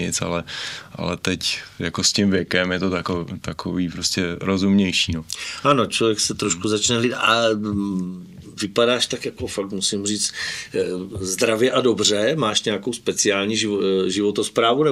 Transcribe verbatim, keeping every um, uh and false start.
nic, ale, ale teď jako s tím věkem je to takový, takový prostě rozumnější. No. Ano, člověk se trošku začne hlídat a vypadáš tak jako fakt, musím říct, zdravě a dobře. Máš nějakou speciální životosprávu?